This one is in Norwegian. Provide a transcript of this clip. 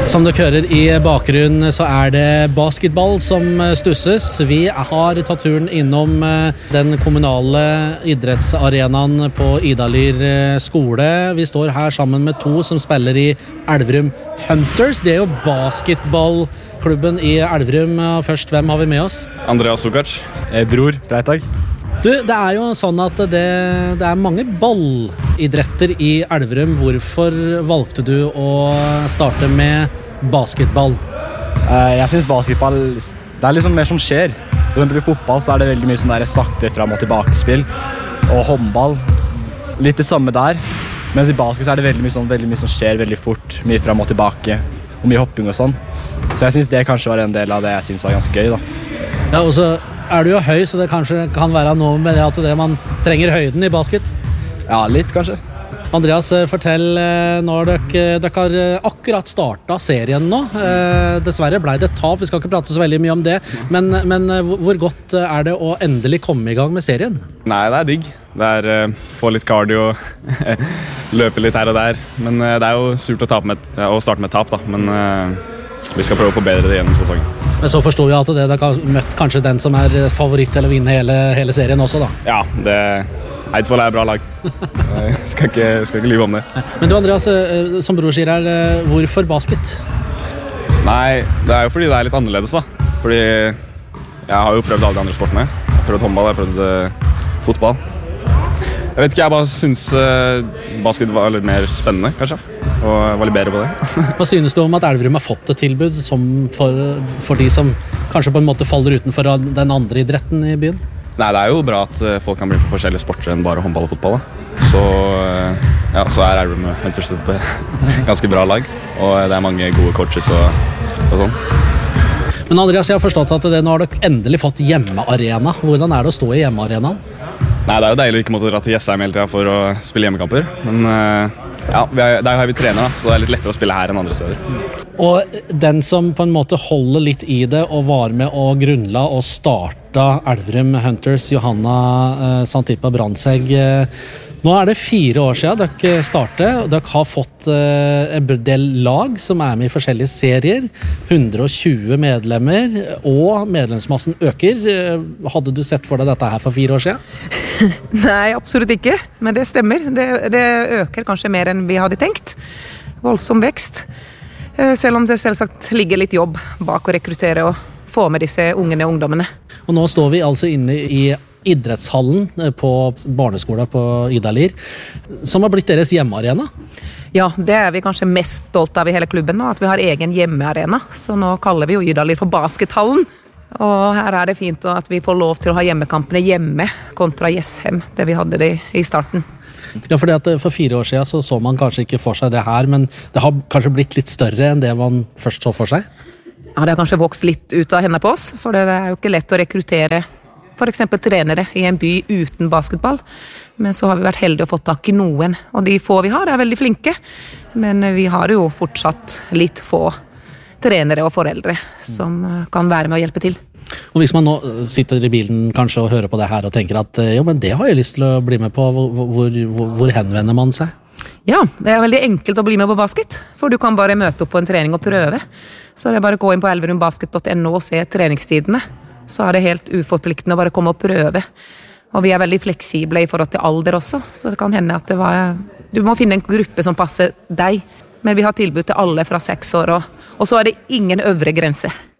Som dere hører i bakgrunnen så det basketball som stusses. Vi har tatt turen innom den kommunale idrettsarenaen på Idalir skole. Vi står her sammen med to som spiller i Elverum Hunters. Det jo basketballklubben i Elverum. Først, hvem har vi med oss? Andreas Sukac. Bror, Freitag. Du, det jo sånn at det mange ballidretter i Elverum. Hvorfor valgte du å starte med basketball? Jeg synes basketball, det liksom mer som skjer. For eksempel i fotball så det veldig mye sånn der sakte frem og tilbakespill. Og håndball, litt det samme der. Mens i basket så det veldig mye som skjer veldig fort. Mye frem og tilbake, og mye hopping og sånn. Så jeg synes det kanskje var en del av det jeg synes var ganske gøy da. Ja, og så du jo høy, så det kanskje kan være noe med det at man trenger høyden i basket. Ja, litt kanskje. Andreas, fortell, når dere har akkurat startet serien nå. Dessverre ble det tap, vi skal ikke prate så veldig mye om det. Men hvor godt det å endelig komme i gang med serien? Nei, det digg. Det få litt cardio, løpe litt her og der. Men det jo surt å starte med et tap, da. Men vi skal prøve å forbedre det gjennom sesongen. Men så forstår jeg at dere har møtt kanskje den som favoritt til å vinne hele serien også, da. Ja, Eidsvoll et bra lag. Jeg skal ikke lyve om det. Men du, Andreas, som bror sier her, hvorfor basket? Nei, det jo fordi det litt annerledes, da. Fordi jeg har jo prøvd alle de andre sportene. Jeg har prøvd håndball, jeg har prøvd fotball. Jeg vet ikke, jeg bare synes basket var litt mer spennende, kanskje. Og jeg var litt bedre på det. Hva synes du om at Elverum har fått et tilbud for de som kanskje på en måte faller utenfor den andre idretten i byen? Nei, det jo bra at folk kan bli på forskjellige sporter enn bare håndball og fotball. Da. Så Elverum Hunters et ganske bra lag, og det mange gode coaches og sånn. Men Andreas, jeg har forstått at nå har dere endelig fått hjemmearena. Hvordan det å stå i hjemmearenaen? Nei, det jo deilig å ikke måtte dra til Jessheim hele tiden for å spille hjemmekamper. Men ja, der har vi trenet, så det litt lettere å spille her enn andre steder. Og den som på en måte holder litt i det og var med og grunnla og starta Elverum Hunters, Johanna Santipa Brandsegg. Nå det 4 år siden dere startet, og dere har fått en del lag som med i forskjellige serier. 120 medlemmer, og medlemsmassen øker. Hadde du sett for deg dette her for 4 år siden? Nei, absolutt ikke, men det stemmer. Det øker kanskje mer enn vi hadde tenkt. Voldsom vekst. Selv om det selvsagt ligger litt jobb bak å rekruttere og få med disse ungene og ungdommene. Og nå står vi altså inne i idrettshallen på barneskolen på Idalir, som har blitt deres hjemmearena. Ja, det vi kanskje mest stolt av i hele klubben nå, at vi har egen hjemmearena. Så nå kaller vi jo Idalir for baskethallen. Og her det fint at vi får lov til å ha hjemmekampene hjemme kontra Jessheim, det vi hadde det i starten. Ja, fordi at for 4 år siden så man kanskje ikke for seg det her, men det har kanskje blitt litt større enn det man først så for seg? Ja, det har kanskje vokst litt ut av henne på oss, for det jo ikke lett å rekruttere for eksempel trenere i en by uten basketball. Men så har vi vært heldige å få tak i noen, og de få vi har veldig flinke. Men vi har jo fortsatt litt få trenere og foreldre som kan være med å hjelpe til. Og hvis man nå sitter i bilen kanskje og hører på det her og tenker at jo, men det har jeg lyst til å bli med på, hvor henvender man seg? Ja, det veldig enkelt å bli med på basket, for du kan bare møte opp på en trening og prøve. Så det bare å gå inn på elverumbasket.no og se treningstidene. Så det helt uforpliktende å bare komme og prøve. Og vi veldig fleksible i forhold til alder også, så det kan hende at du må finne en gruppe som passer deg. Men vi har tilbud til alle fra 6 år, og så det ingen øvre grense.